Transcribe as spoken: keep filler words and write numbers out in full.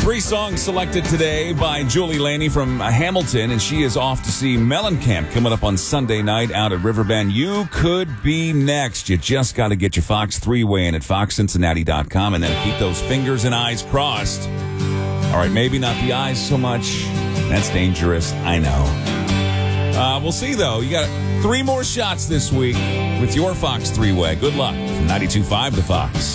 Three songs selected today by Julie Laney from Hamilton, and she is off to see Mellencamp coming up on Sunday night out at Riverbend. You could be next. You just got to get your Fox three-way in at fox cincinnati dot com, and then keep those fingers and eyes crossed. All right, maybe not the eyes so much. That's dangerous, I know. Uh, we'll see, though. You got three more shots this week with your Fox three-way. Good luck from ninety-two point five The Fox.